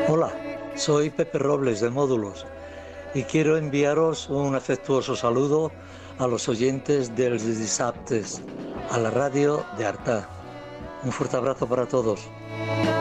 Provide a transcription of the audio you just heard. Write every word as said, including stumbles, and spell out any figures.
Hola, soy Pepe Robles de Módulos y quiero enviaros un afectuoso saludo a los oyentes dels dissabtes a la radio de Artà. Un fuerte abrazo para todos.